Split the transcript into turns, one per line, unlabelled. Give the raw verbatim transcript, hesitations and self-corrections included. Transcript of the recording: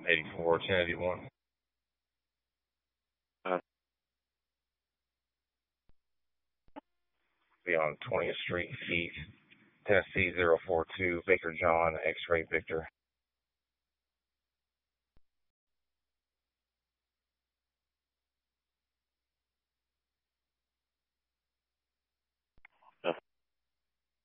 eighty-four, ten eighty-one. Uh, be on twentieth Street, Heath, Tennessee zero four two, Baker John, X-Ray Victor.